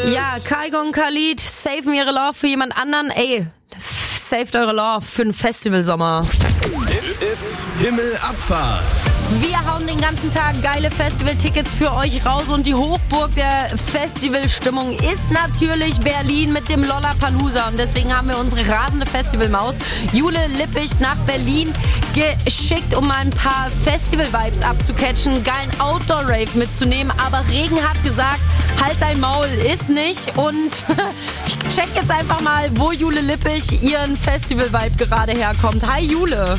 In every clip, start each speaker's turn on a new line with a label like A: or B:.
A: Ja, Kaigon, Khalid saven ihre Love für jemand anderen. Ey, saved eure Love für den Festivalsommer.
B: It's Himmelabfahrt.
A: Wir hauen den ganzen Tag geile Festivaltickets für euch raus und die Hochburg der Festivalstimmung ist natürlich Berlin mit dem Lollapalooza und deswegen haben wir unsere rasende Festivalmaus Jule Lippich nach Berlin geschickt, um mal ein paar Festival-Vibes abzucatchen, geilen Outdoor-Rave mitzunehmen, aber Regen hat gesagt, halt dein Maul, ist nicht und ich check jetzt einfach mal, wo Jule Lippich ihren Festival-Vibe gerade herkommt. Hi Jule.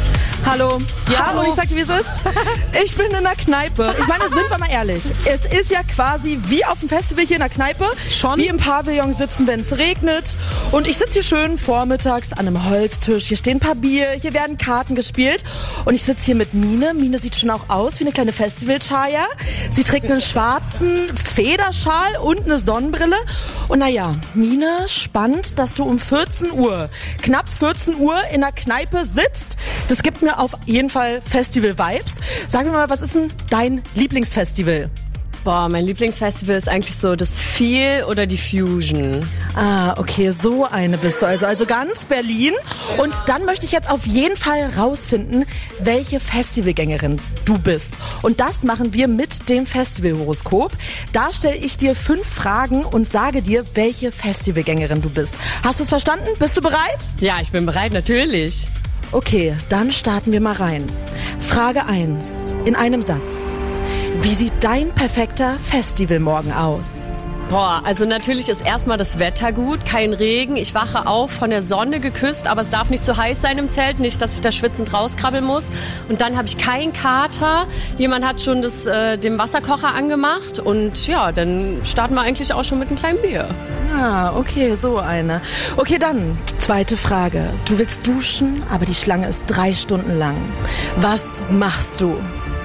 C: Hallo.
A: Ja,
C: hallo, ich sag dir, wie es ist. Ich bin in der Kneipe. Ich meine, sind wir mal ehrlich. Es ist ja quasi wie auf dem Festival hier in der Kneipe.
A: Schon?
C: Wie im Pavillon sitzen, wenn es regnet. Und ich sitze hier schön vormittags an einem Holztisch. Hier stehen ein paar Bier, hier werden Karten gespielt. Und ich sitze hier mit Mine. Mine sieht schon auch aus wie eine kleine Festival-Chaya. Sie trägt einen schwarzen Federschal und eine Sonnenbrille. Und naja, Mine, spannend, dass du um 14 Uhr, knapp 14 Uhr in der Kneipe sitzt. Das gibt mir auf jeden Fall Festival-Vibes. Sag mir mal, was ist denn dein Lieblingsfestival?
D: Boah, mein Lieblingsfestival ist eigentlich so das Feel oder die Fusion.
C: Ah, okay, so eine bist du also ganz Berlin. Und dann möchte ich jetzt auf jeden Fall rausfinden, welche Festivalgängerin du bist. Und das machen wir mit dem Festivalhoroskop. Da stelle ich dir 5 Fragen und sage dir, welche Festivalgängerin du bist. Hast du es verstanden? Bist du bereit?
D: Ja, ich bin bereit, natürlich.
C: Okay, dann starten wir mal rein. Frage 1. In einem Satz. Wie sieht dein perfekter Festivalmorgen aus?
D: Boah, also natürlich ist erstmal das Wetter gut, kein Regen. Ich wache auf, von der Sonne geküsst, aber es darf nicht zu heiß sein im Zelt, nicht, dass ich da schwitzend rauskrabbeln muss. Und dann habe ich keinen Kater. Jemand hat schon den Wasserkocher angemacht und ja, dann starten wir eigentlich auch schon mit einem kleinen Bier.
C: Ah, okay, so eine. Okay, dann, zweite Frage. Du willst duschen, aber die Schlange ist 3 Stunden lang. Was machst du?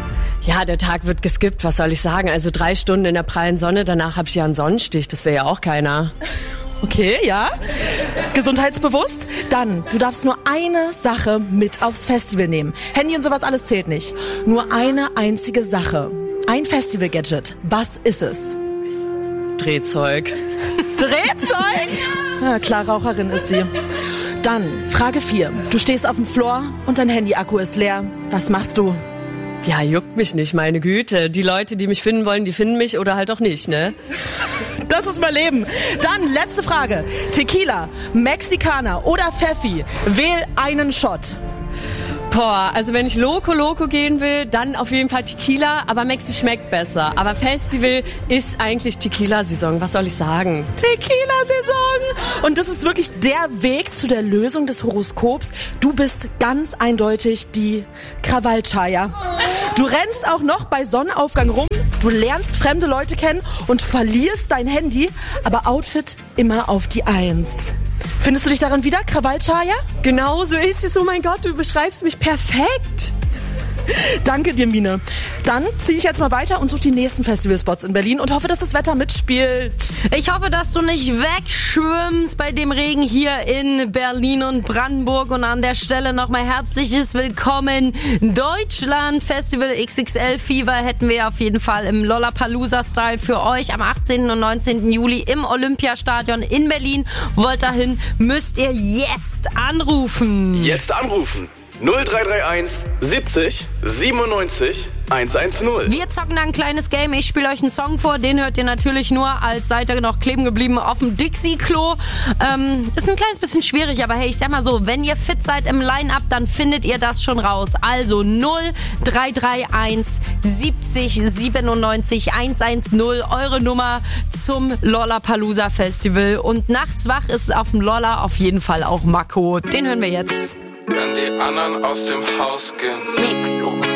D: Ja, der Tag wird geskippt, was soll ich sagen? Also 3 Stunden in der prallen Sonne, danach habe ich ja einen Sonnenstich, das wäre ja auch keiner.
C: Okay, ja. Gesundheitsbewusst? Dann, du darfst nur eine Sache mit aufs Festival nehmen. Handy und sowas alles zählt nicht. Nur eine einzige Sache. Ein Festival-Gadget. Was ist es?
D: Drehzeug.
C: Drehzeug? Ja, klar, Raucherin ist sie. Dann, Frage 4. Du stehst auf dem Floor und dein Handy-Akku ist leer. Was machst du?
D: Ja, juckt mich nicht, meine Güte. Die Leute, die mich finden wollen, die finden mich oder halt auch nicht, ne?
C: Das ist mein Leben. Dann, letzte Frage. Tequila, Mexikaner oder Pfeffi? Wähl einen Shot.
D: Boah, also wenn ich Loco gehen will, dann auf jeden Fall Tequila, aber Mexi schmeckt besser. Aber Festival ist eigentlich Tequila-Saison, was soll ich sagen?
C: Tequila-Saison! Und das ist wirklich der Weg zu der Lösung des Horoskops. Du bist ganz eindeutig die Krawall-Chaya. Du rennst auch noch bei Sonnenaufgang rum, du lernst fremde Leute kennen und verlierst dein Handy, aber Outfit immer auf die 1. Findest du dich daran wieder, Krawall-Chaya?
D: Genau so ist es. Oh mein Gott, du beschreibst mich perfekt.
C: Danke dir, Mine. Dann ziehe ich jetzt mal weiter und suche die nächsten Festivalspots in Berlin und hoffe, dass das Wetter mitspielt.
A: Ich hoffe, dass du nicht wegschwimmst bei dem Regen hier in Berlin und Brandenburg. Und an der Stelle nochmal herzliches Willkommen. Deutschland Festival XXL Fever hätten wir auf jeden Fall im Lollapalooza-Style für euch am 18. und 19. Juli im Olympiastadion in Berlin. Wollt dahin, müsst ihr jetzt anrufen.
B: Jetzt anrufen. 0331 70 97 110.
A: Wir zocken da ein kleines Game. Ich spiele euch einen Song vor. Den hört ihr natürlich nur, als seid ihr noch kleben geblieben auf dem Dixie-Klo. Ist ein kleines bisschen schwierig, aber hey, ich sag mal so, wenn ihr fit seid im Line-Up, dann findet ihr das schon raus. Also 0331 70 97 110, eure Nummer zum Lollapalooza Festival. Und nachts wach ist auf dem Lolla auf jeden Fall auch Mako. Den hören wir jetzt.
E: Wenn die anderen aus dem Haus gehen.
A: Mixo.